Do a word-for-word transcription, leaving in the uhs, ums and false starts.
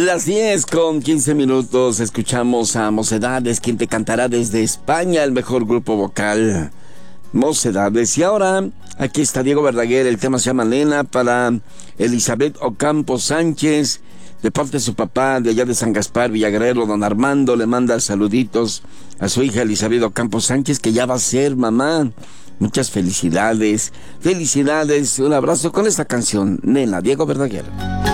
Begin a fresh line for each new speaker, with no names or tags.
Las diez con quince minutos, escuchamos a Mocedades, quien te cantará desde España, el mejor grupo vocal, Mocedades. Y ahora, aquí está Diego Verdaguer, el tema se llama Nena, para Elizabeth Ocampo Sánchez, de parte de su papá, de allá de San Gaspar, Villaguerrero, don Armando, le manda saluditos a su hija Elizabeth Ocampo Sánchez, que ya va a ser mamá. Muchas felicidades, felicidades, un abrazo con esta canción, Nena, Diego Verdaguer.